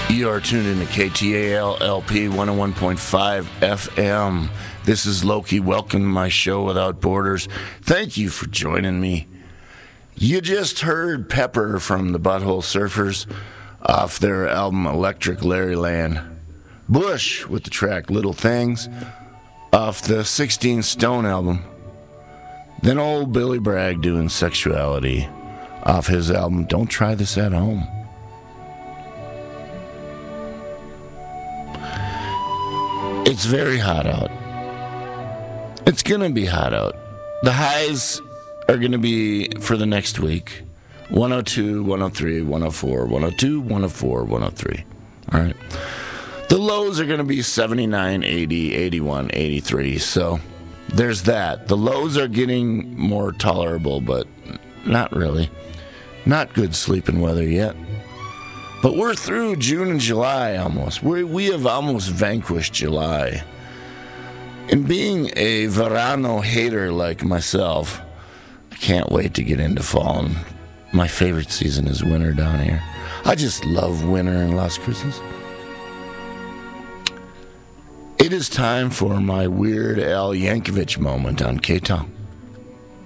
You are tuned into KTAL LP 101.5 FM. This is Loki. Welcome to my show Without Borders. Thank you for joining me. You just heard Pepper from the Butthole Surfers off their album Electric Larryland. Bush with the track Little Things off the 16 Stone album. Then old Billy Bragg doing Sexuality off his album Don't Try This at Home. It's very hot out. It's going to be hot out. The highs are going to be for the next week 102, 103, 104, 102, 104, 103. All right. The lows are going to be 79, 80, 81, 83. So there's that. The lows are getting more tolerable, but not really. Not good sleeping weather yet. But we're through June and July almost. We have almost vanquished July. And being a Verano hater like myself, I can't wait to get into fall. And my favorite season is winter down here. I just love winter in Las Cruces. It is time for my Weird Al Yankovic moment on K-Town.